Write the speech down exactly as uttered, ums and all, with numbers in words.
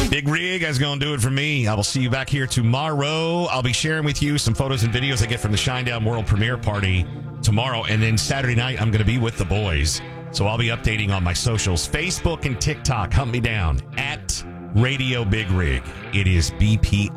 Big Rig is going to do it for me. I will see you back here tomorrow. I'll be sharing with you some photos and videos I get from the Shinedown World Premiere Party tomorrow. And then Saturday night, I'm going to be with the boys. So I'll be updating on my socials. Facebook and TikTok, hunt me down at Radio Big Rig. It is B P